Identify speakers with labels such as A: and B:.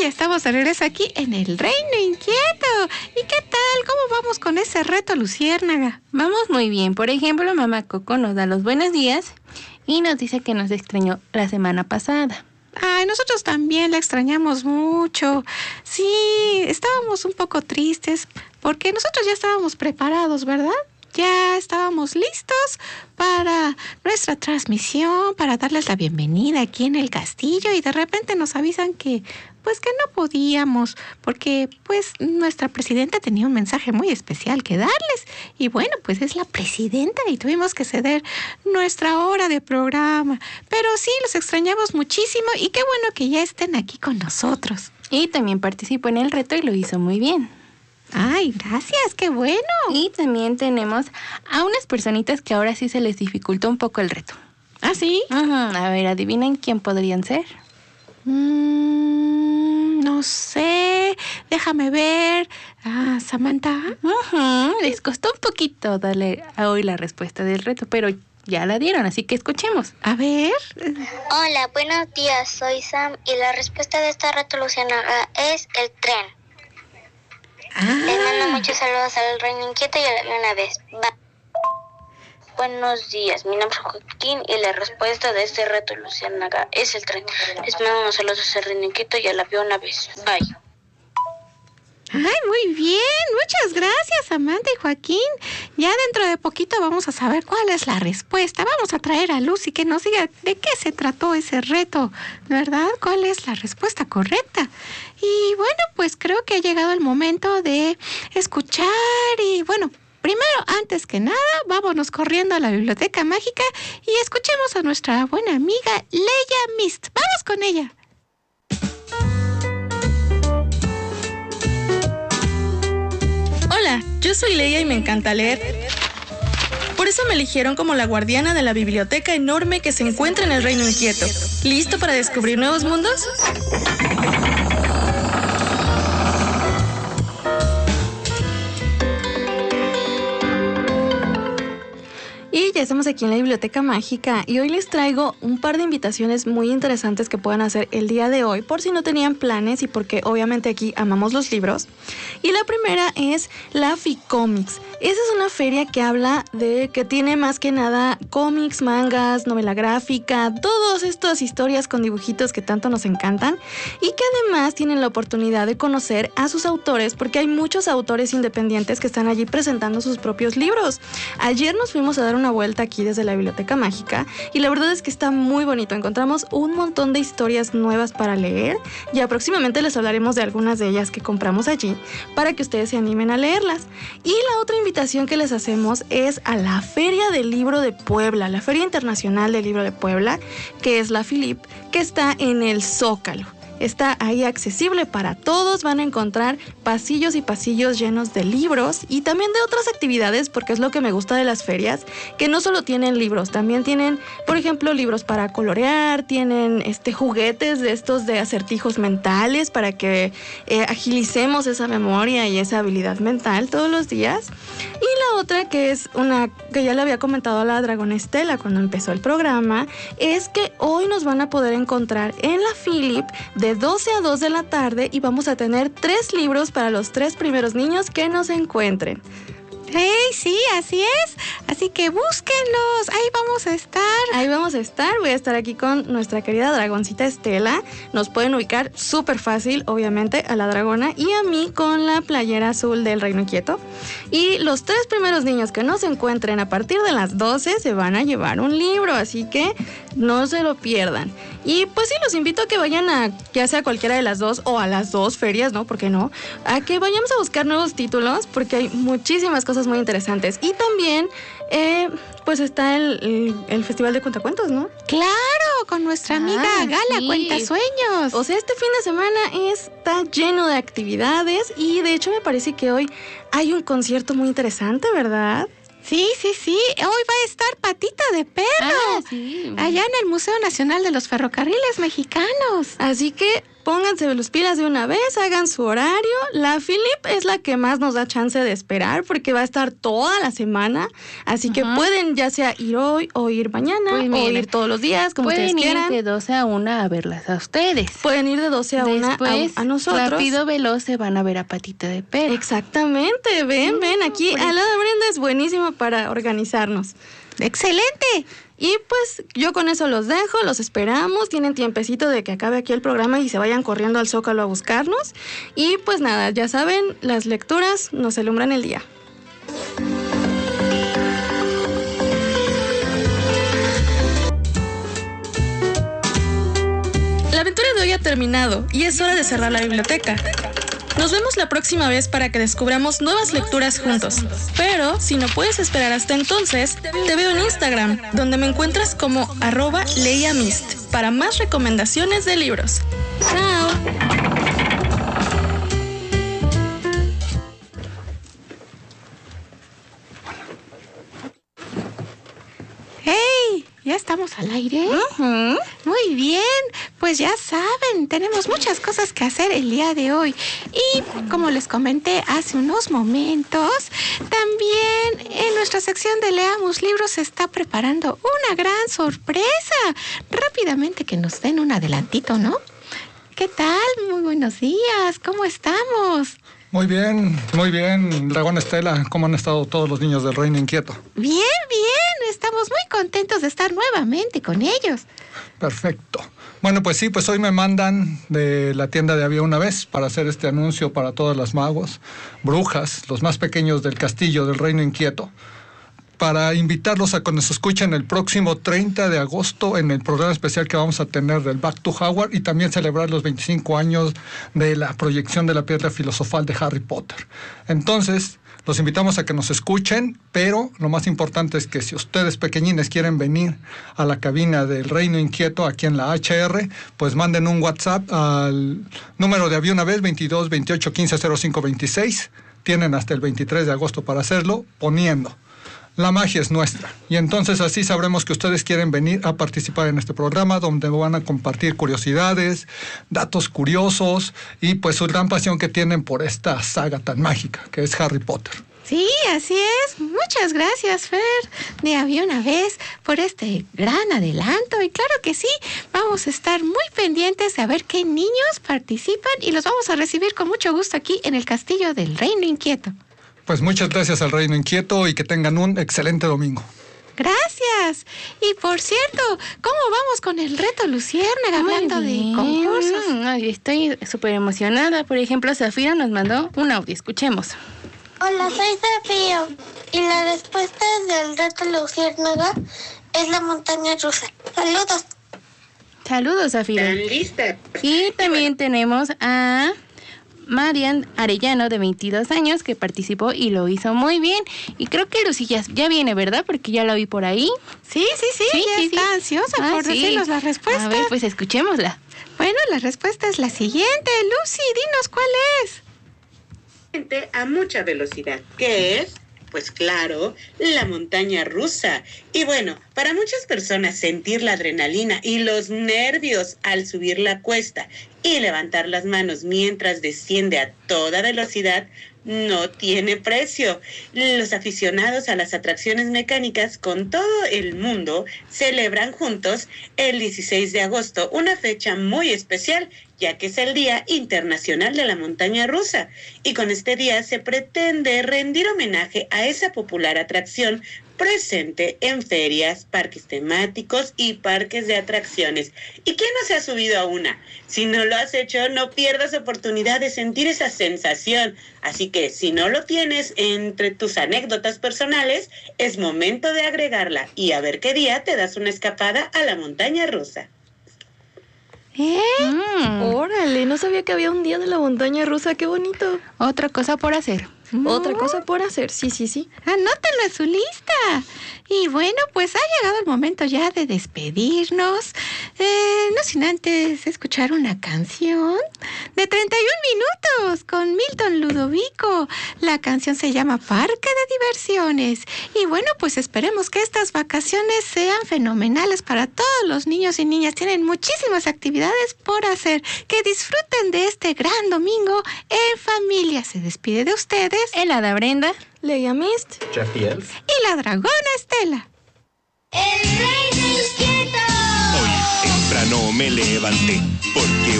A: ya estamos de regreso aquí en el Reino Inquieto. ¿Y qué tal? ¿Cómo vamos con ese reto, Luciérnaga?
B: Vamos muy bien. Por ejemplo, mamá Coco nos da los buenos días y nos dice que nos extrañó la semana pasada.
A: Ay, nosotros también la extrañamos mucho. Sí, estábamos un poco tristes porque nosotros ya estábamos preparados, ¿verdad? Ya estábamos listos para nuestra transmisión, para darles la bienvenida aquí en el castillo y de repente nos avisan que no podíamos porque nuestra presidenta tenía un mensaje muy especial que darles y bueno, pues es la presidenta y tuvimos que ceder nuestra hora de programa. Pero sí, los extrañamos muchísimo y qué bueno que ya estén aquí con nosotros.
B: Y también participó en el reto y lo hizo muy bien.
A: ¡Ay, gracias! ¡Qué bueno!
B: Y también tenemos a unas personitas que ahora sí se les dificultó un poco el reto.
A: ¿Ah, sí?
B: A ver, adivinen quién podrían ser.
A: No sé. Déjame ver. ¿Samantha?
B: Les costó un poquito darle a hoy la respuesta del reto, pero ya la dieron, así que escuchemos.
A: A ver.
C: Hola, buenos días. Soy Sam y la respuesta de esta reto, Luciérnaga, es el tren. Les mando muchos saludos al Reino Inquieto y a la una vez. Bye. Buenos días, mi nombre es Joaquín y la respuesta de este reto, Luciérnaga, es el tren. Les mando unos saludos al Reino Inquieto y a la una vez. Bye.
A: ¡Ay, muy bien! Muchas gracias, Samantha y Joaquín. Ya dentro de poquito vamos a saber cuál es la respuesta. Vamos a traer a Lucy que nos diga de qué se trató ese reto, ¿verdad? ¿Cuál es la respuesta correcta? Y bueno, pues creo que ha llegado el momento de escuchar y bueno, primero, antes que nada, vámonos corriendo a la Biblioteca Mágica y escuchemos a nuestra buena amiga Leia Mist. ¡Vamos con ella!
D: Hola, yo soy Leia y me encanta leer. Por eso me eligieron como la guardiana de la biblioteca enorme que se encuentra en el Reino Inquieto. ¿Listo para descubrir nuevos mundos?
E: Y ya estamos aquí en la Biblioteca Mágica y hoy les traigo un par de invitaciones muy interesantes que puedan hacer el día de hoy por si no tenían planes y porque obviamente aquí amamos los libros. Y la primera es la Ficomics. Esa es una feria que habla de que tiene más que nada cómics, mangas, novela gráfica, todas estas historias con dibujitos que tanto nos encantan y que además tienen la oportunidad de conocer a sus autores porque hay muchos autores independientes que están allí presentando sus propios libros. Ayer nos fuimos a dar una vuelta aquí desde la Biblioteca Mágica y la verdad es que está muy bonito. Encontramos un montón de historias nuevas para leer. Ya próximamente les hablaremos de algunas de ellas que compramos allí para que ustedes se animen a leerlas. Y la otra invitación que les hacemos es a la Feria del Libro de Puebla, la Feria Internacional del Libro de Puebla, que es la FILIP, que está en el Zócalo. Está ahí accesible para todos, van a encontrar pasillos y pasillos llenos de libros y también de otras actividades, porque es lo que me gusta de las ferias, que no solo tienen libros, también tienen, por ejemplo, libros para colorear, tienen juguetes de estos de acertijos mentales para que agilicemos esa memoria y esa habilidad mental todos los días. Y la otra, que es una que ya le había comentado a la Dragona Estela cuando empezó el programa, es que hoy nos van a poder encontrar en la FILIP de 12 a 2 de la tarde y vamos a tener 3 libros para los 3 primeros niños que nos encuentren.
A: ¡Hey! Sí, así es. Así que búsquenlos. Ahí vamos a estar.
E: Ahí vamos a estar. Voy a estar aquí con nuestra querida dragoncita Estela. Nos pueden ubicar súper fácil, obviamente, a la dragona y a mí con la playera azul del Reino Inquieto. Y los 3 primeros niños que nos encuentren a partir de las 12 se van a llevar un libro. Así que no se lo pierdan. Y pues sí, los invito a que vayan a, ya sea cualquiera de las 2 o a las 2 ferias, ¿no? ¿Por qué no? A que vayamos a buscar nuevos títulos porque hay muchísimas cosas muy interesantes. Y también, pues está el Festival de Cuentacuentos, ¿no?
A: ¡Claro! Con nuestra amiga Gala, sí. Cuentasueños.
E: O sea, este fin de semana está lleno de actividades y de hecho me parece que hoy hay un concierto muy interesante, ¿verdad?
A: Sí. Hoy va a estar Patita de Perro.
B: Sí.
A: Allá en el Museo Nacional de los Ferrocarriles Mexicanos.
E: Así que pónganse los pilas de una vez, hagan su horario. La Philip es la que más nos da chance de esperar porque va a estar toda la semana, así que pueden ya sea ir hoy o ir mañana o ir todos los días, como ustedes quieran.
B: Pueden ir de 12 a 1 a verlas a ustedes.
E: Pueden ir de 12 a 1 a nosotros.
B: Rápido, veloz, se van a ver a Patita de Pelo.
E: Exactamente, ven, aquí al lado de Brenda es buenísimo para organizarnos.
A: ¡Excelente!
E: Y pues yo con eso los dejo, los esperamos, tienen tiempecito de que acabe aquí el programa y se vayan corriendo al Zócalo a buscarnos. Y pues nada, ya saben, las lecturas nos alumbran el día. La aventura de hoy ha terminado y es hora de cerrar la biblioteca. Nos vemos la próxima vez para que descubramos nuevas lecturas juntos. Pero, si no puedes esperar hasta entonces, te veo en Instagram, donde me encuentras como @leiamist, para más recomendaciones de libros. ¡Chao!
A: ¡Hey! ¿Ya estamos al aire? Muy bien, pues ya saben, tenemos muchas cosas que hacer el día de hoy. Y como les comenté hace unos momentos, también en nuestra sección de Leamos Libros se está preparando una gran sorpresa. Rápidamente que nos den un adelantito, ¿no? ¿Qué tal? Muy buenos días, ¿cómo estamos?
F: Muy bien, Dragón Estela. ¿Cómo han estado todos los niños del Reino Inquieto?
A: Bien, estamos muy contentos de estar nuevamente con ellos.
F: Perfecto. Bueno, pues sí, pues hoy me mandan de la tienda de Había una vez para hacer este anuncio para todas las magos, brujas, los más pequeños del castillo del Reino Inquieto, para invitarlos a que nos escuchen el próximo 30 de agosto en el programa especial que vamos a tener del Back to Hogwarts y también celebrar los 25 años de la proyección de la piedra filosofal de Harry Potter. Entonces, los invitamos a que nos escuchen, pero lo más importante es que si ustedes pequeñines quieren venir a la cabina del Reino Inquieto aquí en la HR, pues manden un WhatsApp al número de Había una vez, 22 28 15 05 26. Tienen hasta el 23 de agosto para hacerlo, poniendo "La magia es nuestra". Y entonces así sabremos que ustedes quieren venir a participar en este programa donde van a compartir curiosidades, datos curiosos y pues su gran pasión que tienen por esta saga tan mágica que es Harry Potter.
A: Sí, así es. Muchas gracias, Fer, de Había una vez, por este gran adelanto. Y claro que sí, vamos a estar muy pendientes de ver qué niños participan y los vamos a recibir con mucho gusto aquí en el Castillo del Reino Inquieto.
F: Pues muchas gracias al Reino Inquieto y que tengan un excelente domingo.
A: Gracias. Y por cierto, ¿cómo vamos con el reto Luciérnaga hablando de concursos?
B: Ay, estoy súper emocionada. Por ejemplo, Zafira nos mandó un audio. Escuchemos.
C: Hola, soy Zafiro y la respuesta del reto Luciérnaga es la montaña rusa. Saludos.
B: Saludos, Zafira. Y también tenemos a Marian Arellano, de 22 años, que participó y lo hizo muy bien. Y creo que Lucía ya viene, ¿verdad? Porque ya la vi por ahí.
A: Sí, ya está ansiosa por decirnos la respuesta.
B: A ver, pues escuchémosla.
A: Bueno, la respuesta es la siguiente. Lucy, dinos cuál es.
G: A mucha velocidad. ¿Qué es? Pues claro, la montaña rusa. Y bueno, para muchas personas sentir la adrenalina y los nervios al subir la cuesta y levantar las manos mientras desciende a toda velocidad no tiene precio. Los aficionados a las atracciones mecánicas con todo el mundo celebran juntos el 16 de agosto, una fecha muy especial, ya que es el Día Internacional de la Montaña Rusa. Y con este día se pretende rendir homenaje a esa popular atracción presente en ferias, parques temáticos y parques de atracciones. ¿Y quién no se ha subido a una? Si no lo has hecho, no pierdas oportunidad de sentir esa sensación. Así que si no lo tienes entre tus anécdotas personales, es momento de agregarla y a ver qué día te das una escapada a la montaña rusa.
E: Órale, no sabía que había un día de la montaña rusa, qué bonito.
B: Otra cosa por hacer.
E: Otra cosa por hacer, sí.
A: Anótenlo en su lista. Y bueno, pues ha llegado el momento ya de despedirnos. No sin antes escuchar una canción de 31 minutos con Milton Ludovico. La canción se llama Parque de Diversiones. Y bueno, pues esperemos que estas vacaciones sean fenomenales para todos los niños y niñas. Tienen muchísimas actividades por hacer. Que disfruten de este gran domingo en familia. Se despide de ustedes
B: el Hada Brenda,
E: Leia Mist,
H: Jeffy Elf
A: y la Dragona Estela.
C: ¡El Rey Inquieto!
I: Hoy temprano me levanté porque